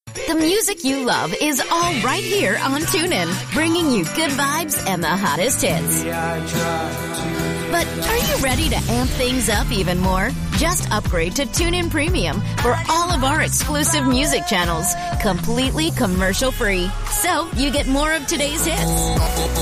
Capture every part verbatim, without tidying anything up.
The music you love is all right here on TuneIn, bringing you good vibes and the hottest hits. But are you ready to amp things up even more? Just upgrade to TuneIn Premium for all of our exclusive music channels, completely commercial-free. So you get more of today's hits,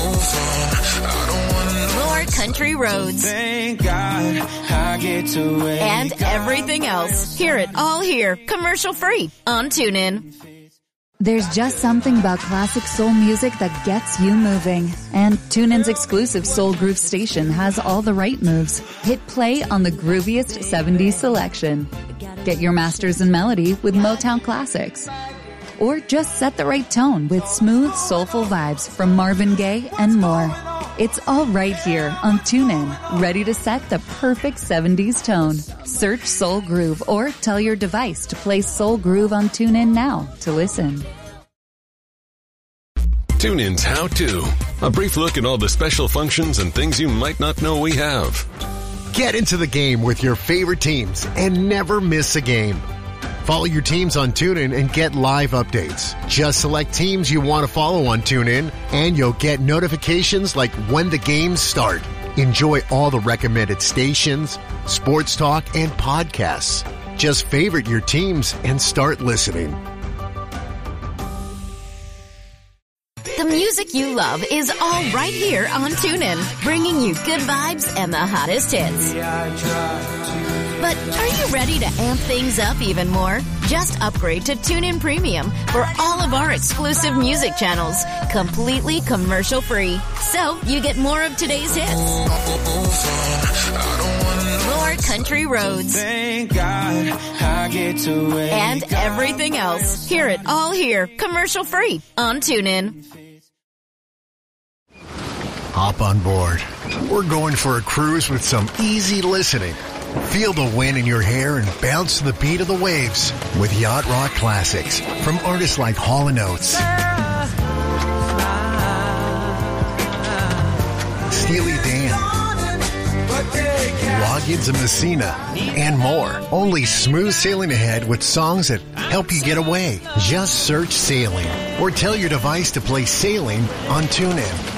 more country roads, Thank God I get to wake and everything else. Hear it all here, commercial-free on TuneIn. There's just something about classic soul music that gets you moving. And TuneIn's exclusive Soul Groove station has all the right moves. Hit play on the grooviest seventies selection. Get your masters in melody with Motown classics. Or just set the right tone with smooth, soulful vibes from Marvin Gaye and more. It's all right here on TuneIn, ready to set the perfect seventies tone. Search Soul Groove or tell your device to play Soul Groove on TuneIn now to listen. TuneIn's How To. A brief look at all the special functions and things you might not know we have. Get into the game with your favorite teams and never miss a game. Follow your teams on TuneIn and get live updates. Just select teams you want to follow on TuneIn, and you'll get notifications like when the games start. Enjoy all the recommended stations, sports talk, and podcasts. Just favorite your teams and start listening. The music you love is all right here on TuneIn, bringing you good vibes and the hottest hits. But are you ready to amp things up even more? Just upgrade to TuneIn Premium for all of our exclusive music channels, completely commercial-free. So you get more of today's hits, more country roads, Thank God I get to wake and everything else. Hear it all here, commercial-free on TuneIn. Hop on board. We're going for a cruise with some easy listening. Feel the wind in your hair and bounce to the beat of the waves with Yacht Rock classics from artists like Hall and Oates, Steely Dan, Loggins and Messina, and more. Only smooth sailing ahead with songs that help you get away. Just search Sailing or tell your device to play Sailing on TuneIn.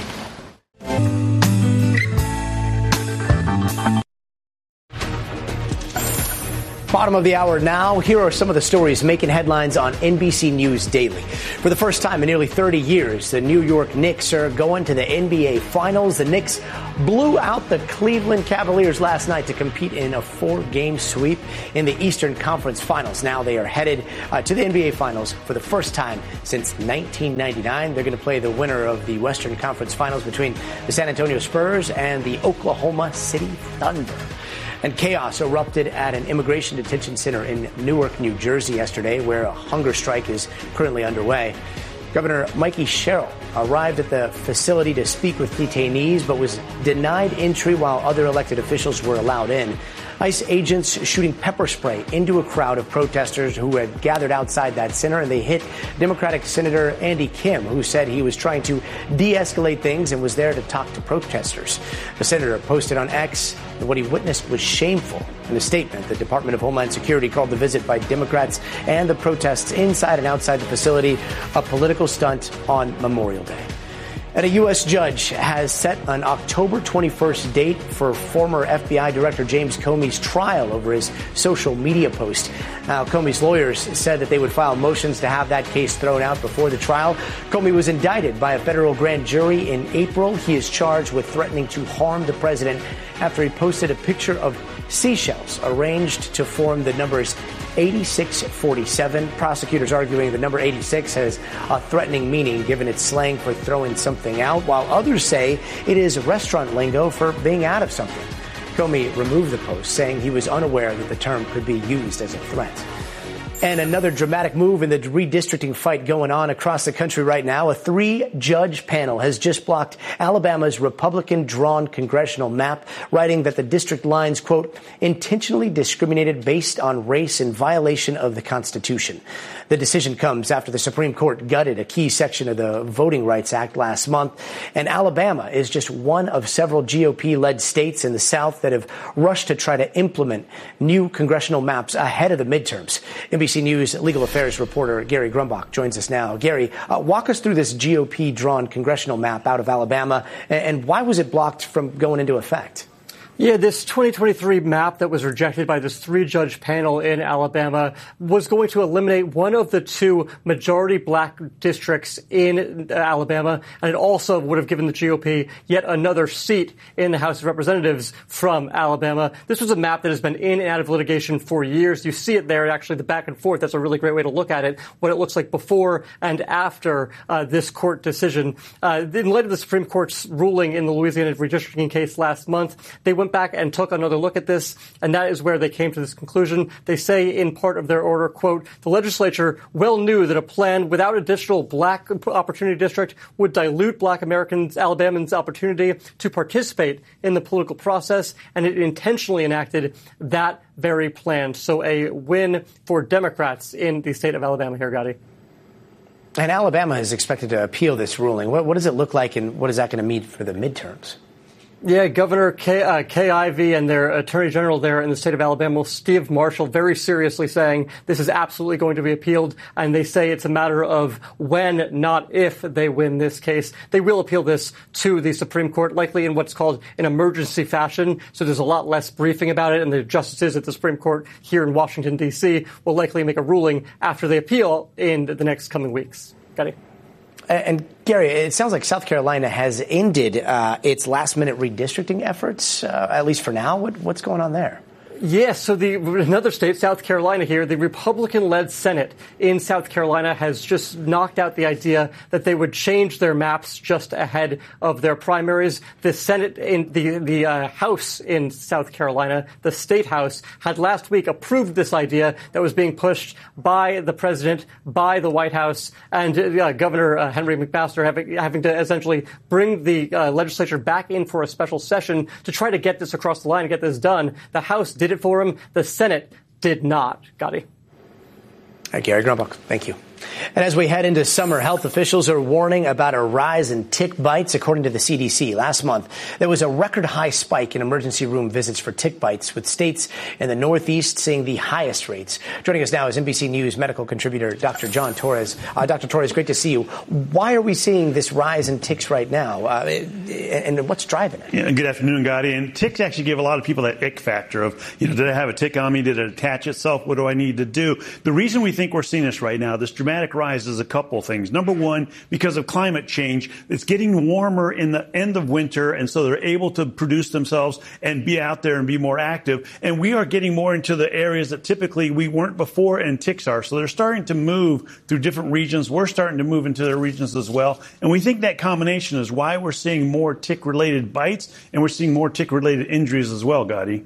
Bottom of the hour now. Here are some of the stories making headlines on N B C News Daily. For the first time in nearly thirty years, the New York Knicks are going to the N B A Finals. The Knicks blew out the Cleveland Cavaliers last night to compete in a four-game sweep in the Eastern Conference Finals. Now they are headed uh, to the N B A Finals for the first time since nineteen ninety-nine. They're going to play the winner of the Western Conference Finals between the San Antonio Spurs and the Oklahoma City Thunder. And chaos erupted at an immigration detention center in Newark, New Jersey yesterday, where a hunger strike is currently underway. Governor Mikey Sherrill arrived at the facility to speak with detainees, but was denied entry while other elected officials were allowed in. ICE agents shooting pepper spray into a crowd of protesters who had gathered outside that center, and they hit Democratic Senator Andy Kim, who said he was trying to de-escalate things and was there to talk to protesters. The senator posted on X that what he witnessed was shameful. In a statement, the Department of Homeland Security called the visit by Democrats and the protests inside and outside the facility a political stunt on Memorial Day. And a U S judge has set an October twenty-first date for former F B I Director James Comey's trial over his social media post. Now, Comey's lawyers said that they would file motions to have that case thrown out before the trial. Comey was indicted by a federal grand jury in April. He is charged with threatening to harm the president after he posted a picture of seashells arranged to form the numbers eighty-six forty-seven. Prosecutors arguing the number eighty-six has a threatening meaning given its slang for throwing something out, while others say it is restaurant lingo for being out of something. Comey removed the post, saying he was unaware that the term could be used as a threat. And another dramatic move in the redistricting fight going on across the country right now. A three-judge panel has just blocked Alabama's Republican-drawn congressional map, writing that the district lines, quote, intentionally discriminated based on race in violation of the Constitution. The decision comes after the Supreme Court gutted a key section of the Voting Rights Act last month. And Alabama is just one of several G O P-led states in the South that have rushed to try to implement new congressional maps ahead of the midterms. N B C News legal affairs reporter Gary Grumbach joins us now. Gary, uh, walk us through this G O P-drawn congressional map out of Alabama, and, and why was it blocked from going into effect? Yeah, this twenty twenty-three map that was rejected by this three-judge panel in Alabama was going to eliminate one of the two majority black districts in Alabama, and it also would have given the G O P yet another seat in the House of Representatives from Alabama. This was a map that has been in and out of litigation for years. You see it there, actually, the back and forth. That's a really great way to look at it, what it looks like before and after uh, this court decision. Uh, in light of the Supreme Court's ruling in the Louisiana redistricting case last month, they went back and took another look at this, and that is where they came to this conclusion. They say in part of their order, quote, the legislature well knew that a plan without additional black opportunity district would dilute black Americans, Alabamans' opportunity to participate in the political process, and it intentionally enacted that very plan. So a win for Democrats in the state of Alabama here, Gotti. And Alabama is expected to appeal this ruling. What, what does it look like, and what is that going to mean for the midterms? Yeah, Governor Kay, uh, Kay Ivey and their Attorney General there in the state of Alabama, Steve Marshall, very seriously saying this is absolutely going to be appealed. And they say it's a matter of when, not if, they win this case. They will appeal this to the Supreme Court, likely in what's called an emergency fashion. So there's a lot less briefing about it. And the justices at the Supreme Court here in Washington, D C will likely make a ruling after they appeal in the next coming weeks. Got it? And, Gary, it sounds like South Carolina has ended uh, its last-minute redistricting efforts, uh, at least for now. What, what's going on there? Yes, so the another state, South Carolina here, the Republican-led Senate in South Carolina has just knocked out the idea that they would change their maps just ahead of their primaries. The Senate in the the uh, House in South Carolina, the State House, had last week approved this idea that was being pushed by the president, by the White House, and uh, Governor uh, Henry McMaster having, having to essentially bring the uh, legislature back in for a special session to try to get this across the line and get this done. The House did it for him. The Senate did not. Gotti. Right, Gary Grumbach, thank you. And as we head into summer, health officials are warning about a rise in tick bites, according to the C D C. Last month, there was a record high spike in emergency room visits for tick bites, with states in the Northeast seeing the highest rates. Joining us now is N B C News medical contributor Doctor John Torres. Uh, Doctor Torres, great to see you. Why are we seeing this rise in ticks right now, uh, and what's driving it? Yeah, good afternoon, Gotti. And ticks actually give a lot of people that ick factor of, you know, did I have a tick on me? Did it attach itself? What do I need to do? The reason we think we're seeing this right now, this dramatic rise, is a couple things. Number one, because of climate change, it's getting warmer in the end of winter, and so they're able to produce themselves and be out there and be more active. And we are getting more into the areas that typically we weren't before, and ticks are. So they're starting to move through different regions. We're starting to move into their regions as well. And we think that combination is why we're seeing more tick-related bites, and we're seeing more tick-related injuries as well, Gotti.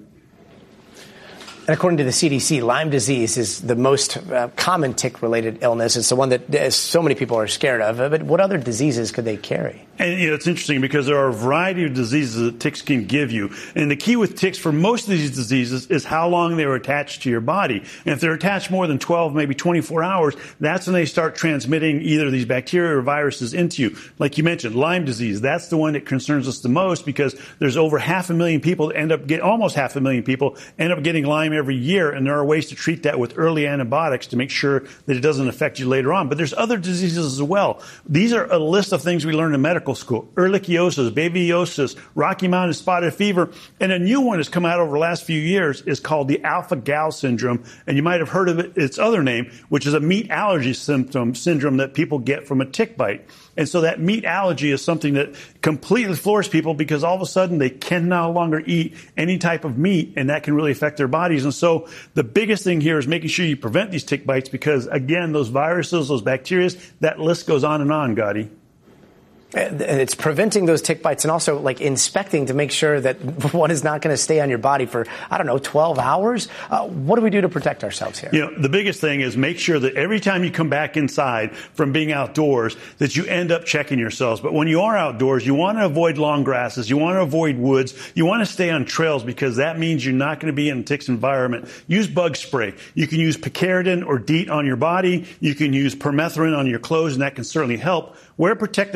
And according to the C D C, Lyme disease is the most uh, common tick-related illness. It's the one that uh, so many people are scared of. But what other diseases could they carry? And, you know, it's interesting because there are a variety of diseases that ticks can give you. And the key with ticks for most of these diseases is how long they are attached to your body. And if they're attached more than twelve, maybe twenty-four hours, that's when they start transmitting either these bacteria or viruses into you. Like you mentioned, Lyme disease, that's the one that concerns us the most because there's over half a million people that end up getting, almost half a million people end up getting Lyme every year. And there are ways to treat that with early antibiotics to make sure that it doesn't affect you later on. But there's other diseases as well. These are a list of things we learned in medical school. Ehrlichiosis, babyosis, Rocky Mountain spotted fever. And a new one has come out over the last few years is called the alpha-gal syndrome. And you might have heard of it, its other name, which is a meat allergy symptom syndrome that people get from a tick bite. And so that meat allergy is something that completely floors people because all of a sudden they can no longer eat any type of meat, and that can really affect their bodies. And so the biggest thing here is making sure you prevent these tick bites because, again, those viruses, those bacteria, that list goes on and on, Gotti. And it's preventing those tick bites and also like inspecting to make sure that one is not going to stay on your body for, I don't know, twelve hours. Uh, what do we do to protect ourselves here? You know, the biggest thing is make sure that every time you come back inside from being outdoors, that you end up checking yourselves. But when you are outdoors, you want to avoid long grasses. You want to avoid woods. You want to stay on trails because that means you're not going to be in a tick's environment. Use bug spray. You can use picaridin or DEET on your body. You can use permethrin on your clothes, and that can certainly help. Wear protective clothing and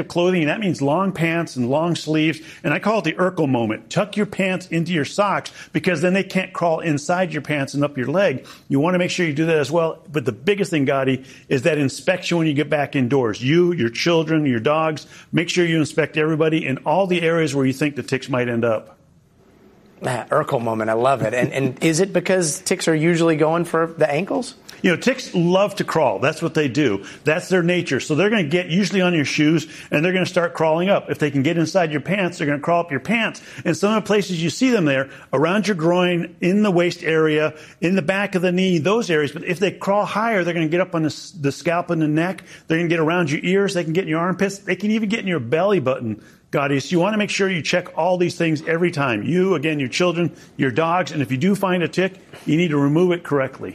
that means long pants and long sleeves. And I call it the Urkel moment. Tuck your pants into your socks because then they can't crawl inside your pants and up your leg. You want to make sure you do that as well. But the biggest thing, Gotti, is that inspection when you get back indoors. You, your children, your dogs, make sure you inspect everybody in all the areas where you think the ticks might end up. That Urkel moment, I love it. And, and is it because ticks are usually going for the ankles? You know, ticks love to crawl. That's what they do. That's their nature. So they're going to get usually on your shoes, and they're going to start crawling up. If they can get inside your pants, they're going to crawl up your pants. And some of the places you see them there, around your groin, in the waist area, in the back of the knee, those areas. But if they crawl higher, they're going to get up on the, the scalp and the neck. They're going to get around your ears. They can get in your armpits. They can even get in your belly button. Gotti, so you want to make sure you check all these things every time. You, again, your children, your dogs, and if you do find a tick, you need to remove it correctly.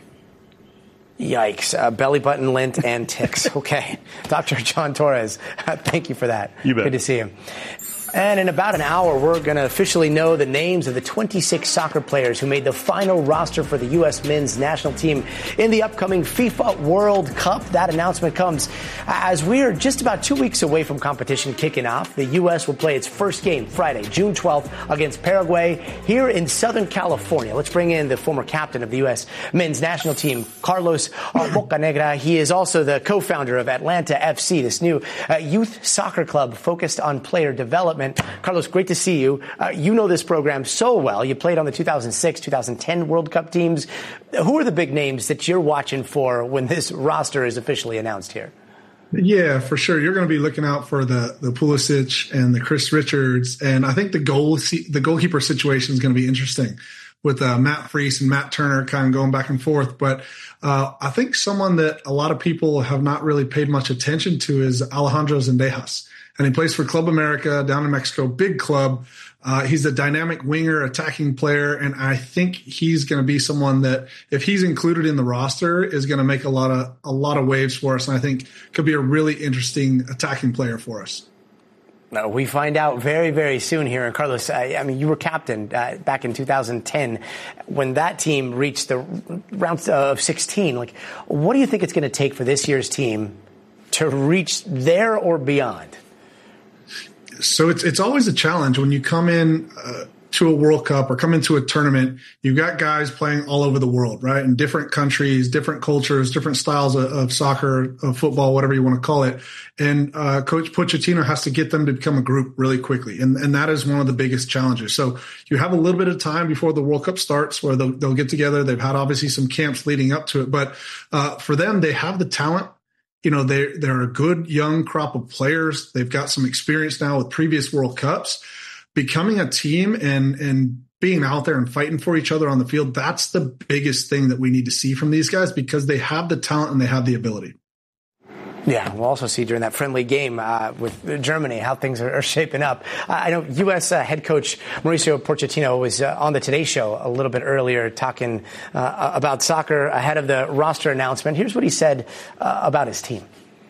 Yikes. Uh, belly button, lint, and ticks. Okay. Doctor John Torres, uh, thank you for that. You bet. Good to see you. And in about an hour, we're going to officially know the names of the twenty-six soccer players who made the final roster for the U S men's national team in the upcoming FIFA World Cup. That announcement comes as we are just about two weeks away from competition kicking off. The U S will play its first game Friday, June twelfth, against Paraguay here in Southern California. Let's bring in the former captain of the U S men's national team, Carlos Bocanegra. He is also the co-founder of Atlanta F C, this new uh, youth soccer club focused on player development. Carlos, great to see you. Uh, you know this program so well. You played on the two thousand six, two thousand ten World Cup teams. Who are the big names that you're watching for when this roster is officially announced here? Yeah, for sure. You're going to be looking out for the the Pulisic and the Chris Richards. And I think the goal the goalkeeper situation is going to be interesting with uh, Matt Freese and Matt Turner kind of going back and forth. But uh, I think someone that a lot of people have not really paid much attention to is Alejandro Zendejas. And he plays for Club America down in Mexico, big club. Uh, he's a dynamic winger, attacking player, and I think he's going to be someone that, if he's included in the roster, is going to make a lot of a lot of waves for us, and I think could be a really interesting attacking player for us. No, we find out very, very soon here. And Carlos, I, I mean, you were captain uh, back in two thousand ten when that team reached the round of sixteen. Like, what do you think it's going to take for this year's team to reach there or beyond? So it's it's always a challenge when you come in uh, to a World Cup or come into a tournament. You've got guys playing all over the world, right? In different countries, different cultures, different styles of, of soccer, of football, whatever you want to call it. And uh, Coach Pochettino has to get them to become a group really quickly. And, and that is one of the biggest challenges. So you have a little bit of time before the World Cup starts where they'll, they'll get together. They've had obviously some camps leading up to it. But uh, for them, they have the talent. You know, they're, they're a good young crop of players. They've got some experience now with previous World Cups. Becoming a team and, and being out there and fighting for each other on the field, that's the biggest thing that we need to see from these guys because they have the talent and they have the ability. Yeah, we'll also see during that friendly game uh, with Germany how things are, are shaping up. Uh, I know U S Uh, head coach Mauricio Pochettino was uh, on the Today Show a little bit earlier talking uh, about soccer ahead of the roster announcement. Here's what he said uh, about his team.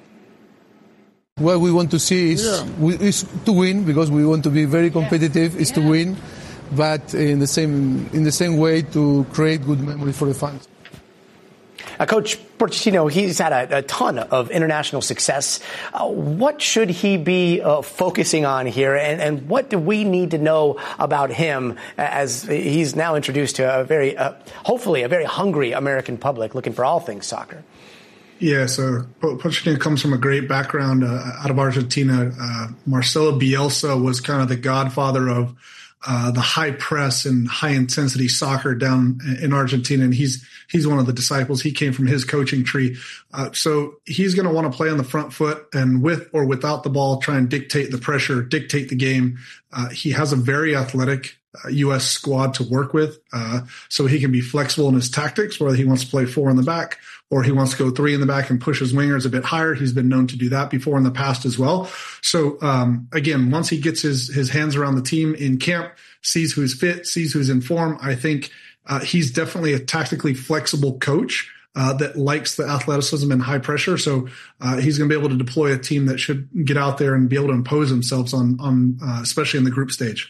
What we want to see is, yeah. we, is to win because we want to be very competitive. Yeah. Is to win, but in the same in the same way to create good memory for the fans. Uh, Coach Pochettino, he's had a, a ton of international success. Uh, what should he be uh, focusing on here, and, and what do we need to know about him as he's now introduced to a very, uh, hopefully, a very hungry American public looking for all things soccer? Yeah, so Pochettino comes from a great background uh, out of Argentina. Uh, Marcelo Bielsa was kind of the godfather of uh, the high press and high intensity soccer down in Argentina, and he's he's one of the disciples. He came from his coaching tree, uh, so he's going to want to play on the front foot and with or without the ball, try and dictate the pressure, dictate the game. Uh, he has a very athletic uh, U S squad to work with, uh, so he can be flexible in his tactics, whether he wants to play four in the back or he wants to go three in the back and push his wingers a bit higher. He's been known to do that before in the past as well. So, um, again, once he gets his, his hands around the team in camp, sees who's fit, sees who's in form, I think uh, he's definitely a tactically flexible coach uh, that likes the athleticism and high pressure. So uh, he's going to be able to deploy a team that should get out there and be able to impose themselves on, on uh, especially in the group stage.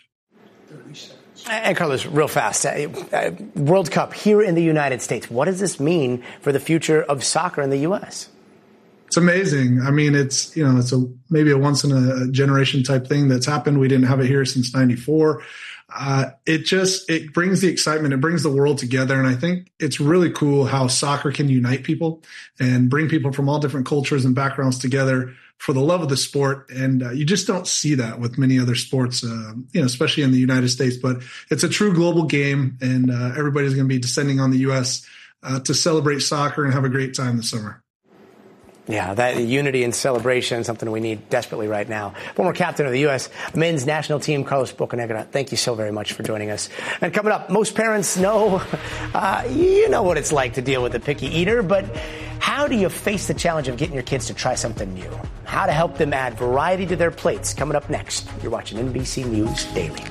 And Carlos, real fast, uh, uh, World Cup here in the United States. What does this mean for the future of soccer in the U S? It's amazing. I mean, it's, you know, it's a maybe a once in a generation type thing that's happened. We didn't have it here since ninety-four. Uh, it just, it brings the excitement. It brings the world together. And I think it's really cool how soccer can unite people and bring people from all different cultures and backgrounds together for the love of the sport. And uh, you just don't see that with many other sports, uh, you know, especially in the United States. But it's a true global game, and uh, everybody's going to be descending on the U S uh, to celebrate soccer and have a great time this summer. Yeah, that unity and celebration is something we need desperately right now. Former captain of the U S men's national team, Carlos Bocanegra, thank you so very much for joining us. And coming up, most parents know, uh, you know what it's like to deal with a picky eater, but how do you face the challenge of getting your kids to try something new? How to help them add variety to their plates? Coming up next, you're watching N B C News Daily.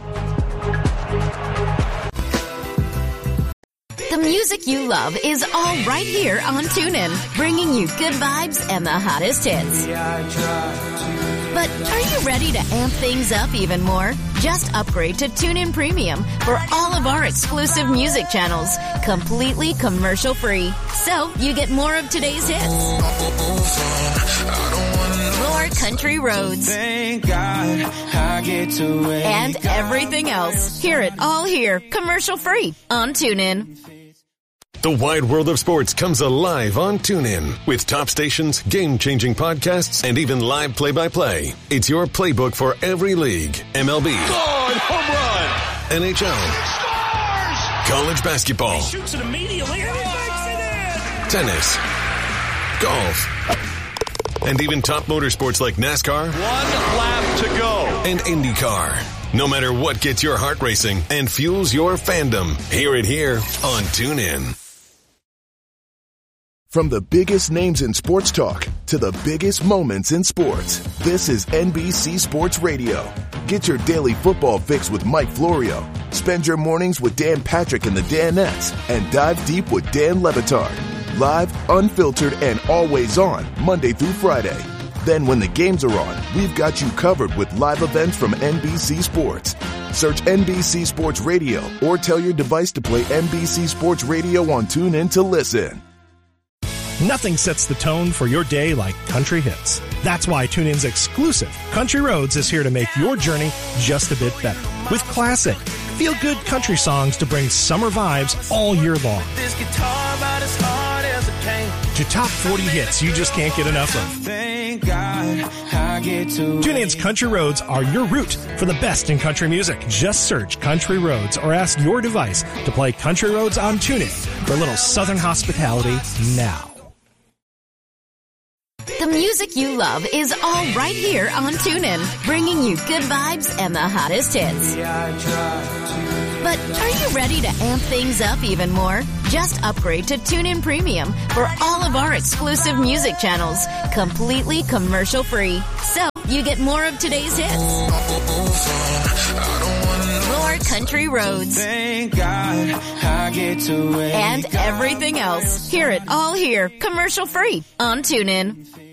The music you love is all right here on TuneIn, bringing you good vibes and the hottest hits. But are you ready to amp things up even more? Just upgrade to TuneIn Premium for all of our exclusive music channels, completely commercial-free. So you get more of today's hits, more country roads, Thank God I get to wake and everything else. Hear it all here, commercial-free on TuneIn. The wide world of sports comes alive on TuneIn with top stations, game-changing podcasts, and even live play-by-play. It's your playbook for every league. M L B. God, home run. N H L. Scores! College basketball. He shoots it immediately and he makes it in. Tennis. Golf. And even top motorsports like NASCAR. One lap to go. And IndyCar. No matter what gets your heart racing and fuels your fandom, hear it here on TuneIn. From the biggest names in sports talk to the biggest moments in sports, this is N B C Sports Radio. Get your daily football fix with Mike Florio. Spend your mornings with Dan Patrick and the Danettes, and dive deep with Dan Le Batard. Live, unfiltered, and always on, Monday through Friday. Then when the games are on, we've got you covered with live events from N B C Sports. Search N B C Sports Radio or tell your device to play N B C Sports Radio on TuneIn to listen. Nothing sets the tone for your day like country hits. That's why TuneIn's exclusive Country Roads is here to make your journey just a bit better. With classic, feel-good country songs to bring summer vibes all year long. This guitar about as hard as it came. To top forty hits you just can't get enough of. Thank God I get to TuneIn's Country Roads are your route for the best in country music. Just search Country Roads or ask your device to play Country Roads on TuneIn for a little southern hospitality now. The music you love is all right here on TuneIn, bringing you good vibes and the hottest hits. But are you ready to amp things up even more? Just upgrade to TuneIn Premium for all of our exclusive music channels, completely commercial-free. So you get more of today's hits, more country roads, Thank God I get to wake and everything else. Hear it all here, commercial-free on TuneIn.